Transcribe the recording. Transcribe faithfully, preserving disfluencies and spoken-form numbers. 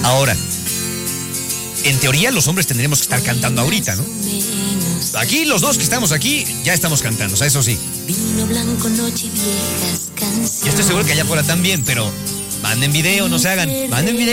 Ahora, en teoría los hombres tendríamos que estar cantando ahorita, ¿no? Aquí los dos que estamos aquí ya estamos cantando, o sea, eso sí. Vino blanco, noche y viejas canciones. Yo estoy seguro que allá afuera también, pero manden video, no se hagan, manden video.